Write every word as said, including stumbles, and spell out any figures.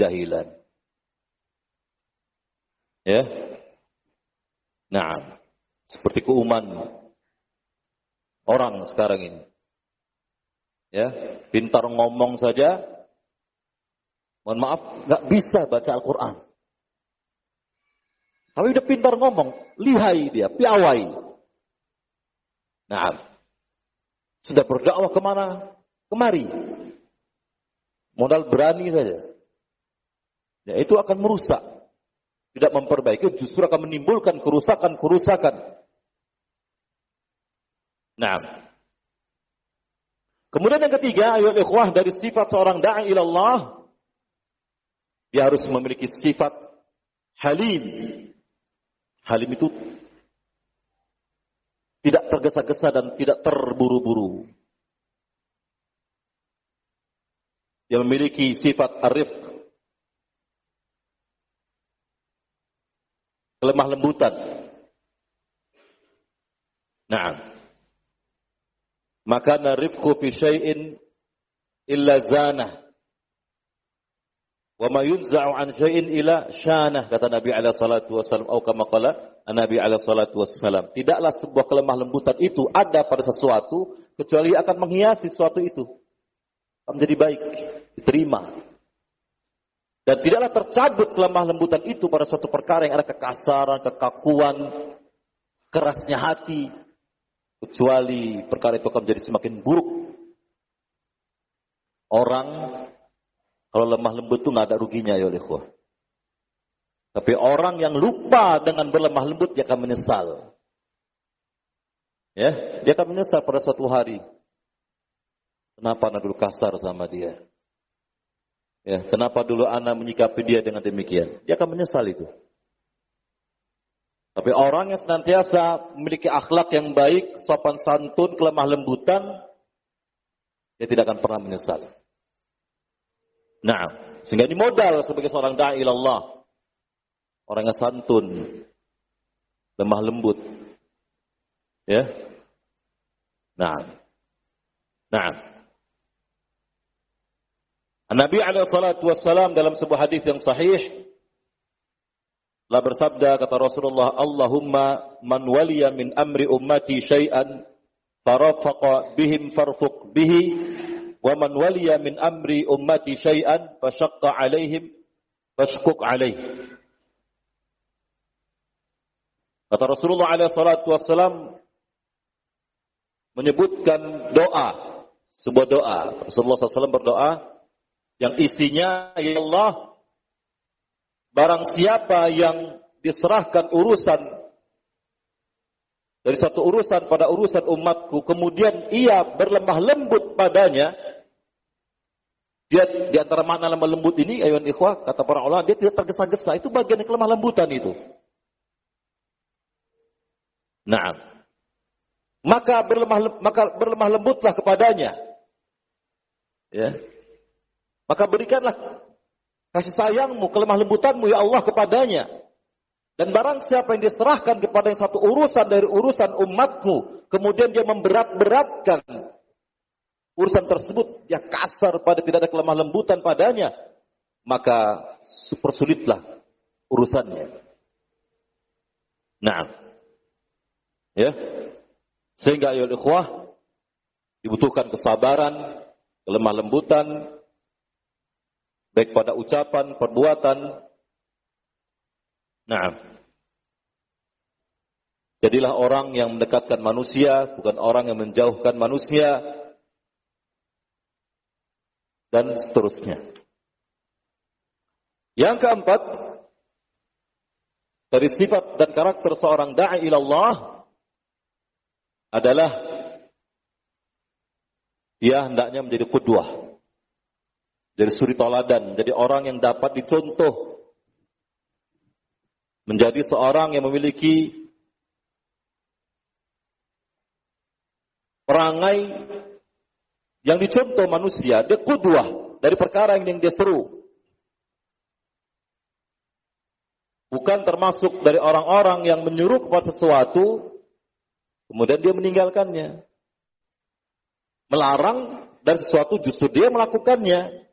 jahilan. Ya. Nah, seperti keumuman orang sekarang ini. Ya, pintar ngomong saja, mohon maaf, nggak bisa baca Al-Quran. Tapi udah pintar ngomong, lihai dia, piawai. Nah, sudah berdakwah kemana? Kemari. Modal berani saja. Ya, itu akan merusak. Tidak memperbaiki, justru akan menimbulkan kerusakan-kerusakan. Nah, kemudian yang ketiga, ayat ikhwah, dari sifat seorang da'i ilallah, dia harus memiliki sifat halim. Halim itu tidak tergesa-gesa dan tidak terburu-buru. Dia memiliki sifat arif, kelemah lembutan. Nah, maka narifku fi syai'in illa zanah. Wa ma yunza'u an syai'in illa syanah, kata Nabi alaihi salatu wasallam, atau kama qala Nabi alaihi salatu wasallam. Tidaklah sebuah kelemah lembutan itu ada pada sesuatu kecuali akan menghiasi sesuatu itu. Akan menjadi baik, diterima. Dan tidaklah tercabut kelemah lembutan itu pada suatu perkara yang ada kekasaran, kekakuan, kerasnya hati, kecuali perkara itu akan menjadi semakin buruk. Orang kalau lemah lembut itu nggak ada ruginya, ya ikhwah. Tapi orang yang lupa dengan berlemah lembut, dia akan menyesal. Ya, dia akan menyesal pada suatu hari. Kenapa anak dulu kasar sama dia? Ya, kenapa dulu anak menyikapi dia dengan demikian? Dia akan menyesal itu. Tapi orang yang senantiasa memiliki akhlak yang baik, sopan santun, kelemah lembutan, dia tidak akan pernah menyesal. Nah, sehingga ini modal sebagai seorang da'i ilallah. Orang yang santun, lemah lembut. Ya. Nah. Nah. Nabi alaihi salatu wassalam dalam sebuah hadis yang sahih telah bersabda, kata Rasulullah, Allahumma man waliya min amri ummati syai'an farafaqa bihim farfuq bihi wa man waliya min amri ummati syai'an fashaqqa alaihim fashquq alaih. Kata Rasulullah alaihi salatu wassalam menyebutkan doa, sebuah doa. Rasulullah shallallahu alaihi wasallam berdoa yang isinya, ya Allah, barang siapa yang diserahkan urusan dari satu urusan pada urusan umatku, kemudian ia berlemah lembut padanya, dia di antara makna lemah lembut ini, ayuhan ikhwah, kata para ulama, dia tidak tergesa-gesa, itu bagian kelemah lembutan itu. Nah, maka berlemah maka berlemah lembutlah kepadanya. Ya. Maka berikanlah kasih sayangmu, kelemah lembutanmu, ya Allah, kepadanya. Dan barang siapa yang diserahkan kepada yang satu urusan dari urusan umatmu, kemudian dia memberat-beratkan urusan tersebut, dia kasar pada tidak ada kelemah lembutan padanya, maka supersulitlah urusannya. Nah, ya, sehingga ya ikhwah, dibutuhkan kesabaran, kelemah lembutan, baik pada ucapan, perbuatan. Nah, jadilah orang yang mendekatkan manusia, bukan orang yang menjauhkan manusia, dan seterusnya. Yang keempat, dari sifat dan karakter seorang da'i ilallah adalah dia hendaknya menjadi qudwah. Dari suri toladan, jadi orang yang dapat dicontoh, menjadi seorang yang memiliki perangai yang dicontoh manusia, dia qudwah dari perkara yang dia seru. Bukan termasuk dari orang-orang yang menyuruh kepada sesuatu, kemudian dia meninggalkannya. Melarang dan sesuatu justru dia melakukannya.